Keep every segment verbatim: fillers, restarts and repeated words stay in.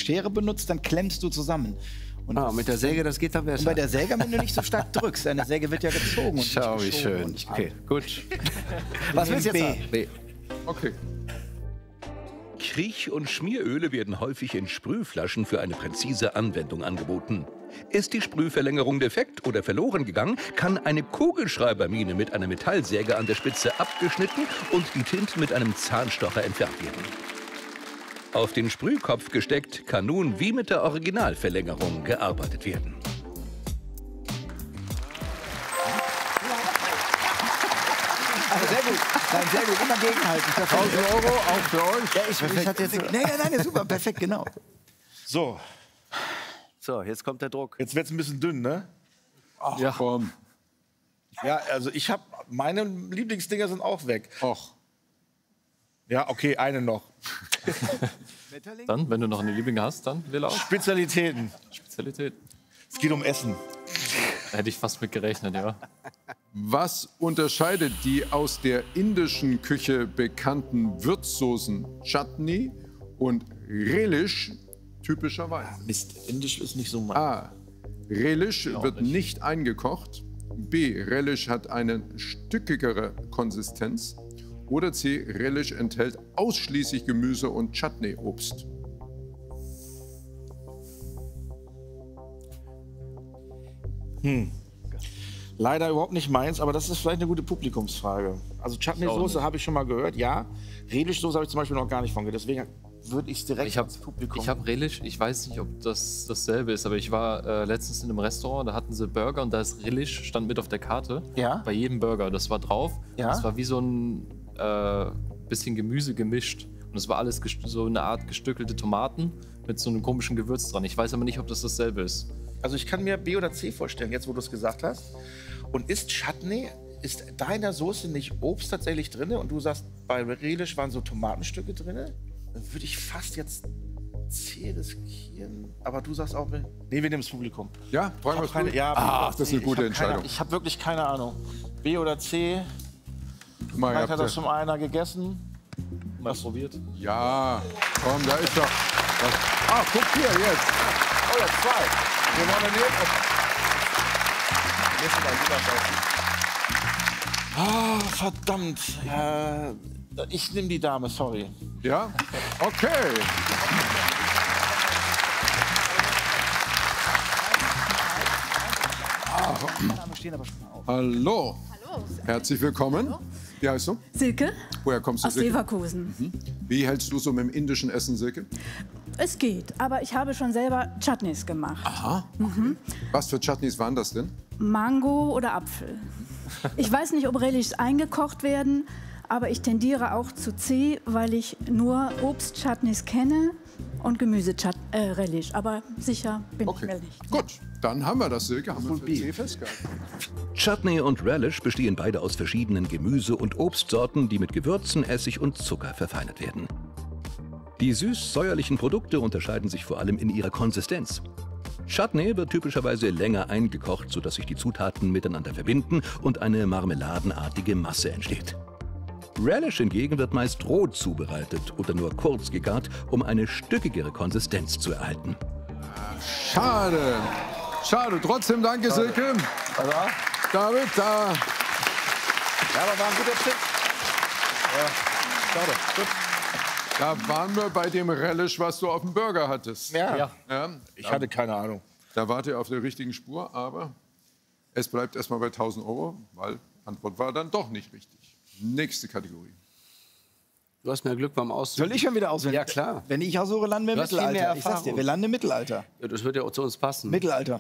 Schere benutzt, dann klemmst du zusammen. Und ah, mit der Säge, das geht dann besser. Und bei der Säge, wenn du nicht so stark drückst, eine Säge wird ja gezogen. Und schau, wie schön. Okay, gut. Was willst du jetzt sagen? B. Okay. Kriech- und Schmieröle werden häufig in Sprühflaschen für eine präzise Anwendung angeboten. Ist die Sprühverlängerung defekt oder verloren gegangen, kann eine Kugelschreibermine mit einer Metallsäge an der Spitze abgeschnitten und die Tinte mit einem Zahnstocher entfernt werden. Auf den Sprühkopf gesteckt, kann nun wie mit der Originalverlängerung gearbeitet werden. Also sehr gut, nein, sehr gut, immer gegenhalten. tausend Euro, auch für euch. Ja, ich, ich hatte jetzt, nein, nein, nein, super, perfekt, genau. So, So, jetzt kommt der Druck. jetzt wird es ein bisschen dünn, ne? Ach, ja. Komm. Ja, also ich habe, meine Lieblingsdinger sind auch weg. Och. Ja, okay, eine noch. Dann, wenn du noch eine Liebling hast, dann will auch. Spezialitäten. Spezialität. Es geht um Essen. Da hätte ich fast mit gerechnet, ja. Was unterscheidet die aus der indischen Küche bekannten Würzsoßen Chutney und Relish typischerweise? Mist, Indisch ist nicht so mein. A. Relish wird nicht. nicht eingekocht. B. Relish hat eine stückigere Konsistenz. Oder C. Relish enthält ausschließlich Gemüse und Chutney-Obst. Hm. Leider überhaupt nicht meins, aber das ist vielleicht eine gute Publikumsfrage. Also Chutney-Soße habe ich schon mal gehört, ja. Relish-Soße habe ich zum Beispiel noch gar nicht von gehört. Deswegen würde ich es direkt Ich habe ins Publikum. ich hab Relish, ich weiß nicht, ob das dasselbe ist, aber ich war äh, letztens in einem Restaurant, da hatten sie Burger und da ist Relish, stand mit auf der Karte. Ja? Bei jedem Burger, das war drauf. Ja? Das war wie so ein äh, bisschen Gemüse gemischt. Und es war alles so eine Art gestückelte Tomaten mit so einem komischen Gewürz dran. Ich weiß aber nicht, ob das dasselbe ist. Also ich kann mir B oder C vorstellen, jetzt wo du es gesagt hast. Und ist Chutney, ist da in der Soße nicht Obst tatsächlich drin? Und du sagst, bei Relish waren so Tomatenstücke drin? Dann würde ich fast jetzt C riskieren. Aber du sagst auch, nee, wir nehmen das Publikum. Ja, fragen wir Keine, es ja, Ach, das ist eine ich gute hab Entscheidung. Keine, ich habe wirklich keine Ahnung. B oder C? Mal, Vielleicht hat habt das ihr- schon einer gegessen. Mal probiert. Ja, komm, da ist doch. Was? Ah, guck hier jetzt. Oh ja, zwei. Wir wollen jetzt. Ah, verdammt. Ja, ich nehme die Dame, sorry. Ja? Okay. Stehen aber schon mal auf. Hallo. Hallo. Herzlich willkommen. Wie heißt du? Silke Woher kommst du, aus Silke? Leverkusen. Wie hältst du so mit dem indischen Essen, Silke? Es geht, aber ich habe schon selber Chutneys gemacht. Aha. Was für Chutneys waren das denn? Mango oder Apfel. Ich weiß nicht, ob Relish eingekocht werden, aber ich tendiere auch zu C, weil ich nur Obst-Chutneys kenne und Gemüse-Relish. Aber sicher bin ich mir nicht. Gut, dann haben wir das, Silke. Haben wir für C festgehalten. Chutney und Relish bestehen beide aus verschiedenen Gemüse- und Obstsorten, die mit Gewürzen, Essig und Zucker verfeinert werden. Die süß-säuerlichen Produkte unterscheiden sich vor allem in ihrer Konsistenz. Chutney wird typischerweise länger eingekocht, sodass sich die Zutaten miteinander verbinden und eine marmeladenartige Masse entsteht. Relish hingegen wird meist roh zubereitet oder nur kurz gegart, um eine stückigere Konsistenz zu erhalten. Schade. Schade. Trotzdem danke, Silke. Also, David, da. ja, aber war ein guter Tipp. Ja, schade. Gut. Da waren wir bei dem Relish, was du auf dem Burger hattest. Ja. Ja. Ja, Ich hatte keine Ahnung. da wart ihr auf der richtigen Spur, aber es bleibt erstmal bei tausend Euro, weil Antwort war dann doch nicht richtig. Nächste Kategorie. Du hast mehr Glück beim Aussuchen. Soll ich schon wieder auswählen? Ja, klar. Wenn ich aussuche, landen wir im Du hast viel mehr Mittelalter. Ich sag's dir, Erfahrung. wir landen im Mittelalter. Ja, das wird ja auch zu uns passen. Mittelalter.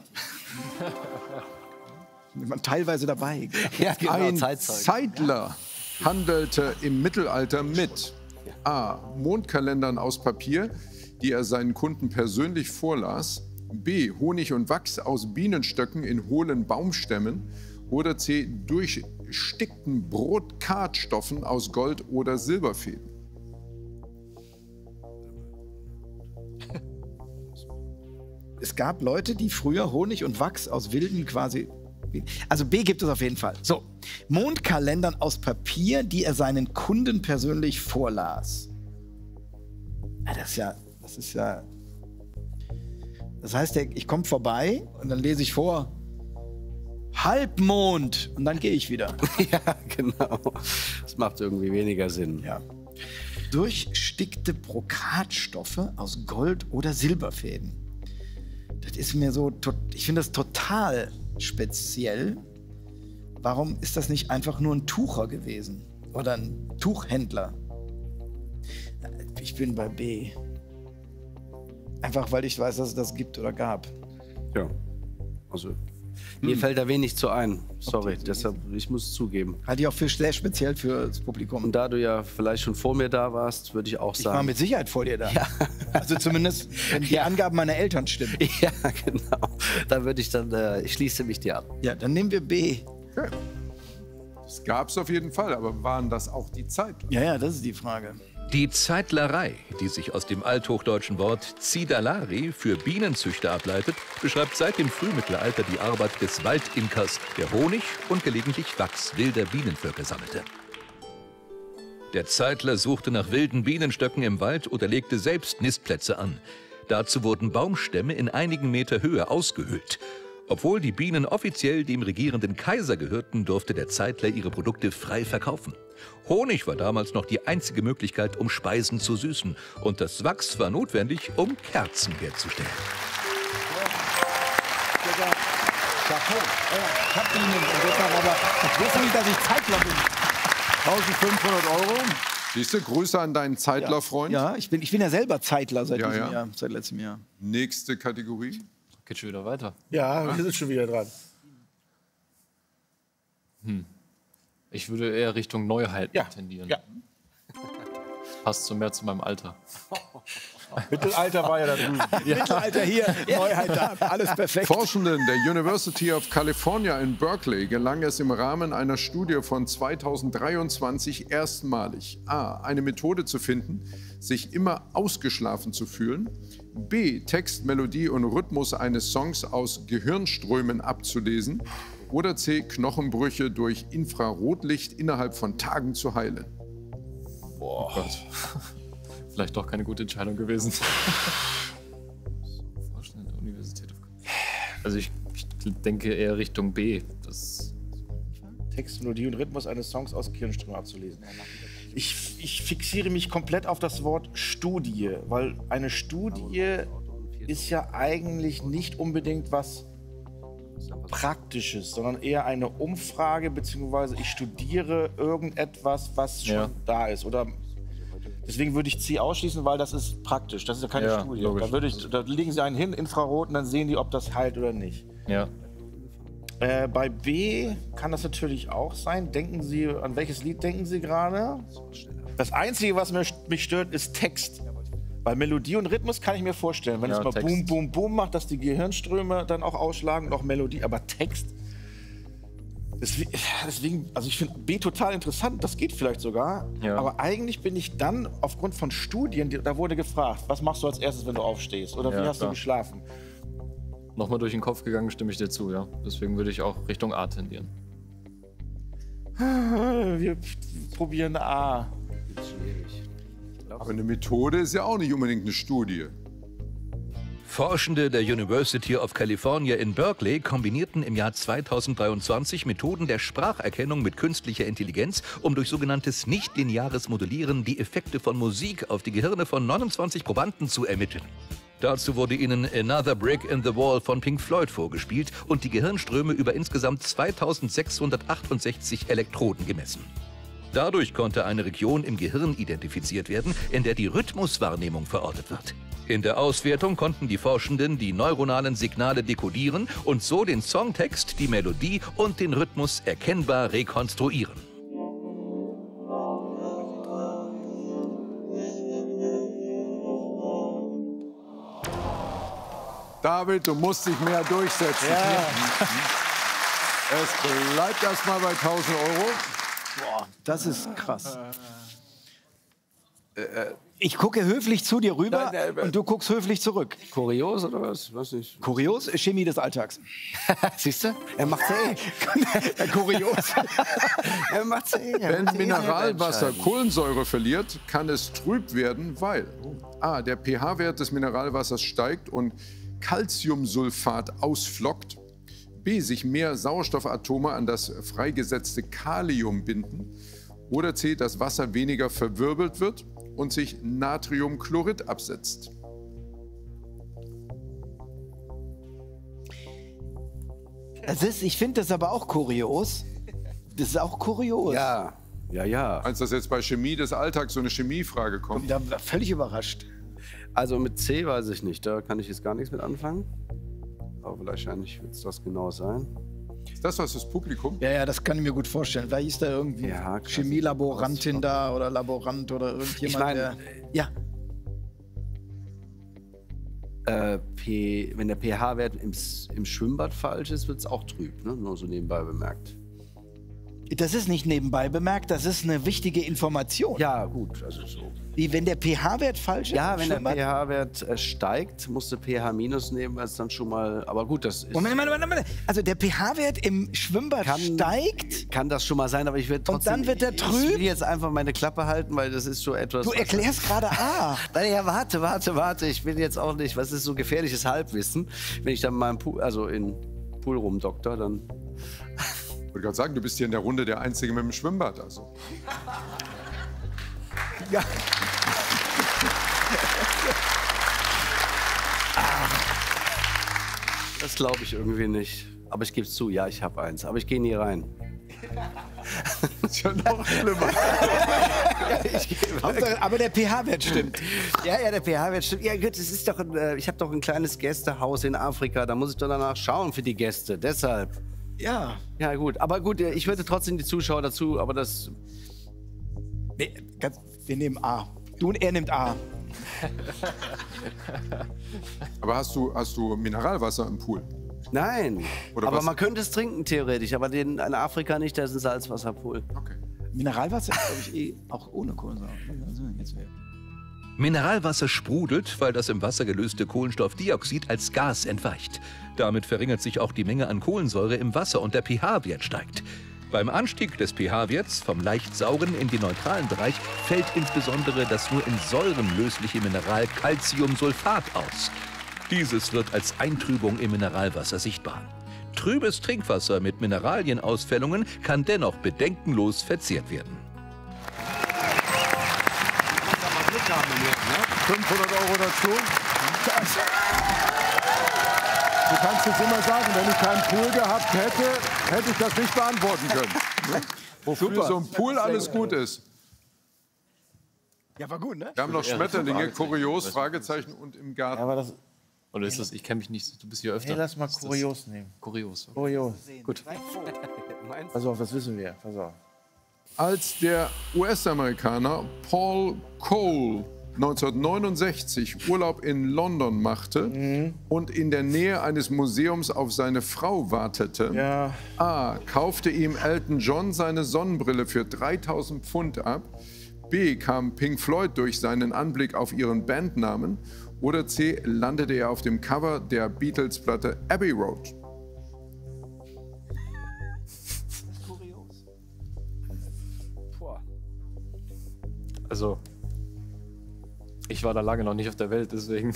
Man teilweise dabei. ja, genau, Ein Zeitzeugen. Zeitler handelte im Mittelalter mit A. Mondkalendern aus Papier, die er seinen Kunden persönlich vorlas, B. Honig und Wachs aus Bienenstöcken in hohlen Baumstämmen oder C. durchstickten Brotkartstoffen aus Gold- oder Silberfäden. Es gab Leute, die früher Honig und Wachs aus wilden quasi... Also B gibt es auf jeden Fall. So, Mondkalendern aus Papier, die er seinen Kunden persönlich vorlas. Ja, das ist ja... Das ist ja... Das heißt, der, ich komme vorbei und dann lese ich vor, Halbmond und dann gehe ich wieder. Ja, genau. Das macht irgendwie weniger Sinn. Ja. Durchstickte Brokatstoffe aus Gold- oder Silberfäden. Das ist mir so, ich finde das total speziell. Warum ist das nicht einfach nur ein Tucher gewesen? Oder ein Tuchhändler? Ich bin bei B. Einfach, weil ich weiß, dass es das gibt oder gab. Ja. Also, mir hm. fällt da wenig zu ein. Sorry, okay, deshalb, ich muss es zugeben. Halte ich auch für sehr speziell für das Publikum. Und da du ja vielleicht schon vor mir da warst, würde ich auch sagen... Ich war mit Sicherheit vor dir da. Ja. Also zumindest, wenn die ja. Angaben meiner Eltern stimmen. Ja, genau. Da würde ich dann, äh, ich schließe mich dir an. Ja, dann nehmen wir B. Okay. Das gab es auf jeden Fall, aber waren das auch die Zeitler? Ja, ja, das ist die Frage. Die Zeitlerei, die sich aus dem althochdeutschen Wort Zidalari für Bienenzüchter ableitet, beschreibt seit dem Frühmittelalter die Arbeit des Waldimkers, der Honig und gelegentlich Wachs wilder Bienenvölker sammelte. Der Zeitler suchte nach wilden Bienenstöcken im Wald oder legte selbst Nistplätze an. Dazu wurden Baumstämme in einigen Meter Höhe ausgehöhlt. Obwohl die Bienen offiziell dem regierenden Kaiser gehörten, durfte der Zeitler ihre Produkte frei verkaufen. Honig war damals noch die einzige Möglichkeit, um Speisen zu süßen. Und das Wachs war notwendig, um Kerzen herzustellen. Chapeau. Ich hab Bienen und deshalb aber wissen nicht, dass ich Zeitler bin. eintausendfünfhundert Euro. Siehst du, Grüße an deinen Zeitler-Freund. Ja, ja ich, bin, ich bin ja selber Zeitler seit ja, diesem ja. Jahr, seit letztem Jahr. Nächste Kategorie. Geht schon wieder weiter. Ja, wir sind schon wieder dran. Hm. Ich würde eher Richtung Neuheiten ja. tendieren. Ja. Passt so mehr zu meinem Alter. Mittelalter war ja da drüben. Ja. Mittelalter hier, Neuheit da, alles perfekt. Forschenden der University of California in Berkeley gelang es im Rahmen einer Studie von zweitausenddreiundzwanzig erstmalig a. eine Methode zu finden, sich immer ausgeschlafen zu fühlen, b. Text, Melodie und Rhythmus eines Songs aus Gehirnströmen abzulesen oder c. Knochenbrüche durch Infrarotlicht innerhalb von Tagen zu heilen. Boah. Oh Gott. Vielleicht doch keine gute Entscheidung gewesen. Also ich, ich denke eher Richtung B. Das Text, Melodie und Rhythmus eines Songs aus Gehirnströmen abzulesen. Ich, ich fixiere mich komplett auf das Wort Studie, weil eine Studie ist ja eigentlich nicht unbedingt was Praktisches, sondern eher eine Umfrage, beziehungsweise ich studiere irgendetwas, was schon ja. da ist. Oder deswegen würde ich C ausschließen, weil das ist praktisch. Das ist ja keine ja, Studie. Da, würde ich, da legen Sie einen hin, Infrarot, und dann sehen die, ob das heilt oder nicht. Ja. Äh, bei B kann das natürlich auch sein. Denken Sie, an welches Lied denken Sie gerade? Das Einzige, was mich, mich stört, ist Text. Bei Melodie und Rhythmus kann ich mir vorstellen, wenn ja, es mal Text. Boom, Boom, Boom macht, dass die Gehirnströme dann auch ausschlagen und auch Melodie, aber Text. Deswegen, deswegen also ich finde B total interessant, das geht vielleicht sogar, ja. aber eigentlich bin ich dann aufgrund von Studien, da wurde gefragt, was machst du als erstes, wenn du aufstehst oder ja, wie hast klar. du geschlafen? Nochmal durch den Kopf gegangen, stimme ich dir zu, ja. Deswegen würde ich auch Richtung A tendieren. Wir probieren A. Aber eine Methode ist ja auch nicht unbedingt eine Studie. Forschende der University of California in Berkeley kombinierten im Jahr zweitausenddreiundzwanzig Methoden der Spracherkennung mit künstlicher Intelligenz, um durch sogenanntes nichtlineares Modellieren die Effekte von Musik auf die Gehirne von neunundzwanzig Probanden zu ermitteln. Dazu wurde ihnen Another Brick in the Wall von Pink Floyd vorgespielt und die Gehirnströme über insgesamt zweitausendsechshundertachtundsechzig Elektroden gemessen. Dadurch konnte eine Region im Gehirn identifiziert werden, in der die Rhythmuswahrnehmung verortet wird. In der Auswertung konnten die Forschenden die neuronalen Signale dekodieren und so den Songtext, die Melodie und den Rhythmus erkennbar rekonstruieren. David, du musst dich mehr durchsetzen. Ja. Es bleibt erstmal bei tausend Euro. Boah, das ist krass. Ich gucke höflich zu dir rüber nein, nein, und du guckst höflich zurück. Kurios oder was? Was nicht? Kurios? Chemie des Alltags. Siehst du? Er macht's eh. Kurios. Er macht's eh. Er Wenn macht's Mineralwasser Kohlensäure verliert, kann es trüb werden, weil a. der pH-Wert des Mineralwassers steigt und Calciumsulfat ausflockt, B, sich mehr Sauerstoffatome an das freigesetzte Kalium binden oder C, das Wasser weniger verwirbelt wird und sich Natriumchlorid absetzt. Das ist, ich finde das aber auch kurios. Das ist auch kurios. Ja, ja, ja. Als das jetzt bei Chemie des Alltags so eine Chemiefrage kommt. Da war völlig überrascht. Also mit C weiß ich nicht, da kann ich jetzt gar nichts mit anfangen. Aber wahrscheinlich wird es das genau sein. Ist das was das Publikum? Ja, ja, das kann ich mir gut vorstellen. Vielleicht ist da irgendwie Ja, krass. Chemielaborantin da oder Laborant oder irgendjemand, Ich mein, der... Ja, Äh, P, wenn der pH-Wert im, S- im Schwimmbad falsch ist, wird es auch trüb, ne? Nur so nebenbei bemerkt. das ist nicht nebenbei bemerkt, das ist eine wichtige Information. Ja, gut, also so. Wie, wenn der pH-Wert falsch ist? Ja, im wenn der Schwimmbad? pH-Wert äh, steigt, musst du pH minus nehmen, weil es dann schon mal. Aber gut, das ist. Moment, Moment, Moment, Moment. Also der pH-Wert im Schwimmbad Kann- steigt? Kann das schon mal sein, aber ich werde trotzdem. dann wird er Ich trüb? will jetzt einfach meine Klappe halten, weil das ist so etwas. Du was- erklärst gerade A. Nein, ja, warte, warte, warte. Ich will jetzt auch nicht. Was ist so gefährliches Halbwissen? Wenn ich dann mal im Pool, also in Pool rumdoktor, dann. Ich wollte gerade sagen, du bist hier in der Runde der Einzige mit dem Schwimmbad. Also. Ja. Das glaube ich irgendwie nicht. Aber ich gebe es zu, ja, ich habe eins. Aber ich gehe nie rein. Das ist ja noch schlimmer. Hauptsache, aber der pH-Wert stimmt. Ja, ja, der pH-Wert stimmt. Ja, gut, es ist doch ein, äh, ich habe doch ein kleines Gästehaus in Afrika. Da muss ich doch danach schauen für die Gäste. Deshalb. Ja. Ja, gut. Aber gut, äh, ich würde trotzdem die Zuschauer dazu, aber das. Nee, ganz, wir nehmen A. Du und er nimmt A. Aber hast du, hast du Mineralwasser im Pool? Nein. Oder aber was? man könnte es trinken, theoretisch. Aber den, in Afrika nicht, da ist ein Salzwasserpool. Okay. Mineralwasser ist, glaube ich, eh auch ohne Kohlensäure. Also, jetzt wäre- Mineralwasser sprudelt, weil das im Wasser gelöste Kohlenstoffdioxid als Gas entweicht. Damit verringert sich auch die Menge an Kohlensäure im Wasser und der pH-Wert steigt. Beim Anstieg des pH-Werts vom leicht sauren in den neutralen Bereich fällt insbesondere das nur in Säuren lösliche Mineral Calciumsulfat aus. Dieses wird als Eintrübung im Mineralwasser sichtbar. Trübes Trinkwasser mit Mineralienausfällungen kann dennoch bedenkenlos verzehrt werden. fünfhundert Euro dazu. Du kannst es immer sagen, wenn ich keinen Pool gehabt hätte, hätte ich das nicht beantworten können. Ne? Wofür so ein Pool alles gut ist. Ja, war gut, ne? Wir haben noch Schmetterlinge, kurios, Fragezeichen und im Garten. Aber das, Oder ist das, ich kenne mich nicht, du bist hier öfter. hey, lass mal Ist das kurios nehmen. Kurios. Kurios. Gut. Pass auf, das wissen wir. Pass auf. Als der U S-Amerikaner Paul Cole neunzehnhundertneunundsechzig Urlaub in London machte und in der Nähe eines Museums auf seine Frau wartete, Ja. A. kaufte ihm Elton John seine Sonnenbrille für dreitausend Pfund ab, B. kam Pink Floyd durch seinen Anblick auf ihren Bandnamen oder C. landete er auf dem Cover der Beatles-Platte Abbey Road. Also, ich war da lange noch nicht auf der Welt, deswegen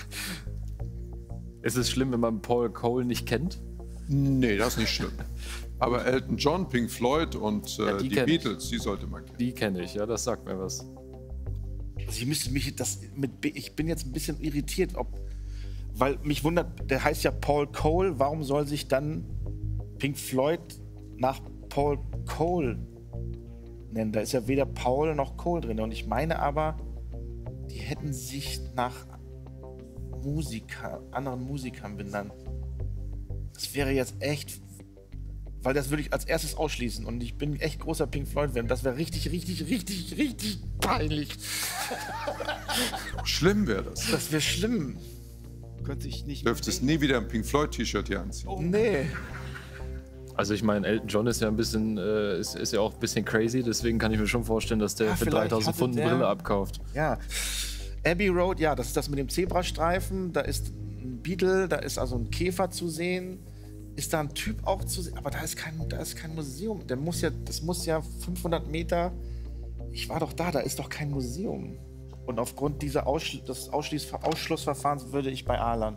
ist es schlimm, wenn man Paul Cole nicht kennt. Nee, das ist nicht schlimm. Aber Elton John, Pink Floyd und äh, Ja, die die, kenn ich. Beatles, die sollte man kennen. Die kenne ich, ja, das sagt mir was. Also ich müsste mich das mit B, ich bin jetzt ein bisschen irritiert, ob, weil mich wundert, der heißt ja Paul Cole, warum soll sich dann Pink Floyd nach Paul Cole nennen? Da ist ja weder Paul noch Cole drin. Und ich meine aber, die hätten sich nach Musiker, anderen Musikern benannt. Das wäre jetzt echt, weil das würde ich als erstes ausschließen. Und ich bin echt großer Pink Floyd-Fan. Das wäre richtig, richtig, richtig, richtig peinlich. Schlimm wäre das. Das wäre schlimm. Könnte ich nicht. Du dürftest nie wieder ein Pink Floyd-T-Shirt hier anziehen. Nee. Also ich meine, Elton John ist ja ein bisschen, äh, ist, ist ja auch ein bisschen crazy, deswegen kann ich mir schon vorstellen, dass der Ja, für vielleicht dreitausend hatte Pfund eine der- Brille abkauft. Ja. Abbey Road, ja, das ist das mit dem Zebrastreifen. Da ist ein Beetle, da ist also ein Käfer zu sehen. Ist da ein Typ auch zu sehen? Aber da ist kein, da ist kein Museum. Der muss ja, das muss ja fünfhundert Meter. Ich war doch da, da ist doch kein Museum. Und aufgrund dieser Ausschl des Ausschließ Ausschlussverfahrens würde ich bei A landen.